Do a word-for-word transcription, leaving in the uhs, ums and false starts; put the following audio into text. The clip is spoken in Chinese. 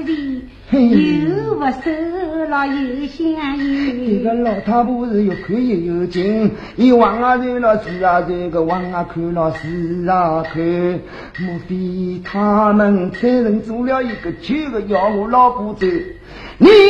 人，又不收了又相依。 这个老太婆是又看又有劲，一往啊走了是啊这个往啊看了是啊看，莫非他们三人做了一个旧的要我老婆走？你